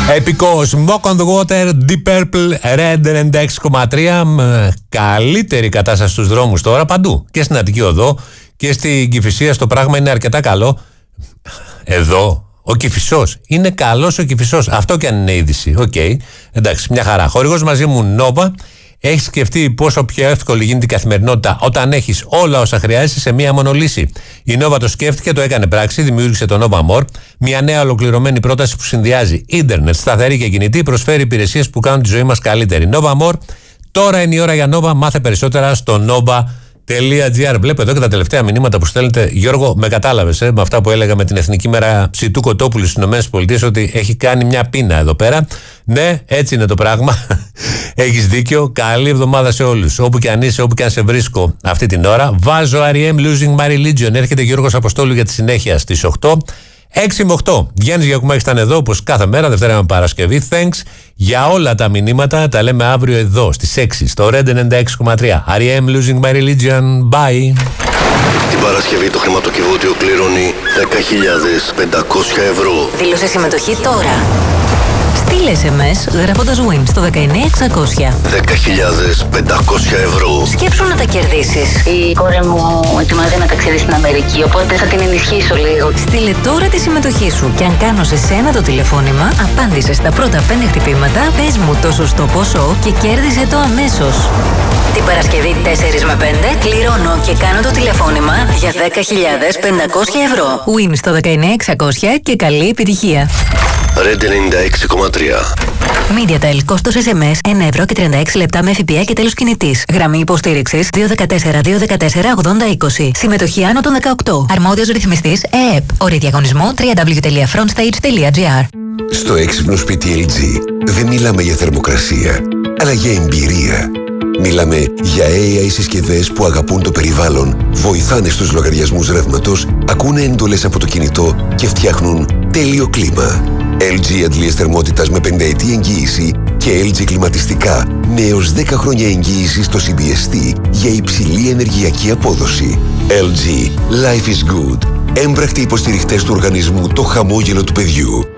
Επικό Smoke on the Water, Deep Purple, Red 96,3. Καλύτερη κατάσταση στους δρόμους τώρα παντού. Και στην Αττική Οδό και στην Κηφισία το πράγμα είναι αρκετά καλό. Εδώ ο Κηφισός. Είναι καλός ο Κηφισός. Αυτό και αν είναι είδηση. Οκ. Εντάξει, μια χαρά. Χορηγός μαζί μου Νόβα. Έχεις σκεφτεί πόσο πιο εύκολη γίνεται η καθημερινότητα όταν έχεις όλα όσα χρειάζεσαι σε μία μόνο λύση? Η Nova το σκέφτηκε, το έκανε πράξη, δημιούργησε το Nova More, μια νέα ολοκληρωμένη πρόταση που συνδυάζει ίντερνετ, σταθερή και κινητή, προσφέρει υπηρεσίες που κάνουν τη ζωή μας καλύτερη. Nova More, τώρα είναι η ώρα για Nova, μάθε περισσότερα στο nova.gr. Βλέπω εδώ και τα τελευταία μηνύματα που στέλνετε. Γιώργο, με κατάλαβες με αυτά που έλεγα με την Εθνική Μέρα Ψητού Κοτόπουλου στις ΗΠΑ, ότι έχει κάνει μια πείνα εδώ πέρα. Ναι, έτσι είναι το πράγμα. Έχεις δίκιο. Καλή εβδομάδα σε όλους. Όπου και αν είσαι, όπου και αν σε βρίσκω αυτή την ώρα. Βάζω R.E.M. Losing My Religion. Έρχεται Γιώργος Αποστόλου για τη συνέχεια στις 8. 6 με 8. Γιάννης Γιακουμάκης ήταν εδώ όπως κάθε μέρα, Δευτέρα με Παρασκευή. Thanks για όλα τα μηνύματα. Τα λέμε αύριο εδώ στις 6 στο Red 96,3. R.E.M. Losing My Religion. Bye. Την Παρασκευή το χρηματοκιβώτιο κληρώνει 10.500 ευρώ. Δήλωσε συμμετοχή τώρα. Στείλε SMS γράφοντας WIN στο 19600. 10.500 ευρώ. Σκέψου να τα κερδίσεις. Η κόρη μου ετοιμάζει να ταξιδεύει στην Αμερική, οπότε θα την ενισχύσω λίγο. Στείλε τώρα τη συμμετοχή σου και αν κάνω σε σένα το τηλεφώνημα, απάντησε στα πρώτα 5 χτυπήματα, πες μου το σωστό ποσό και κέρδισε το αμέσως. Την Παρασκευή 4 με 5 κληρώνω και κάνω το τηλεφώνημα για 10.500 ευρώ. WIN στο 19600 και καλή επιτυχία. Red 96,3. MediaTel, κόστος SMS 1 ευρώ και 36 λεπτά με ΦΠΑ και τέλος κινητής. Γραμμή υποστήριξης 214-214-8020. Συμμετοχή άνω των 18. Αρμόδιος ρυθμιστής ΕΕΠ. Όροι διαγωνισμού www.frontstage.gr. Στο έξυπνο σπίτι LG δεν μιλάμε για θερμοκρασία, αλλά για εμπειρία. Μιλάμε για AI συσκευές που αγαπούν το περιβάλλον, βοηθάνε στους λογαριασμούς ρεύματος, ακούνε εντολές από το κινητό και φτιάχνουν τέλειο κλίμα. LG αντλίες θερμότητας με 5 ετή εγγύηση και LG κλιματιστικά με έως 10 χρόνια εγγύηση στο CBST για υψηλή ενεργειακή απόδοση. LG. Life is good. Έμπρακτοι υποστηριχτές του οργανισμού Το Χαμόγελο του Παιδιού.